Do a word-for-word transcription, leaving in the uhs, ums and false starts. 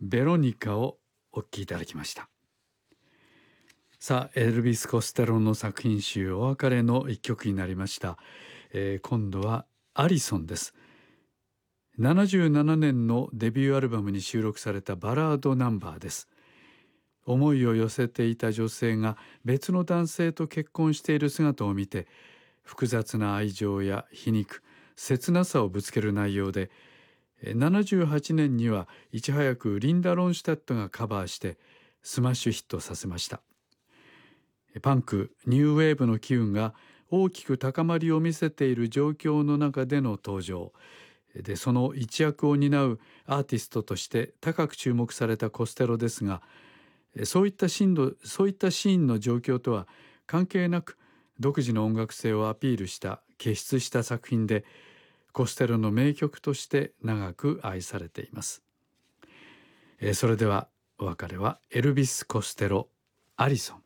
ベロニカをお聴きいただきました。さあ、エルビス・コステロの作品集お別れの一曲になりました。えー、今度はアリソンです。ななじゅうななねんのデビューアルバムに収録されたバラードナンバーです。思いを寄せていた女性が別の男性と結婚している姿を見て、複雑な愛情や皮肉、切なさをぶつける内容で、ななじゅうはちねんにはいち早くリンダ・ロンシュタットがカバーしてスマッシュヒットさせました。パンク、ニューウェーブの機運が大きく高まりを見せている状況の中での登場で、その一役を担うアーティストとして高く注目されたコステロですが、そういったシーンの、そういったシーンの状況とは関係なく独自の音楽性をアピールした傑出した作品で、コステロの名曲として長く愛されています。それではお別れはエルビス・コステロ、アリソン。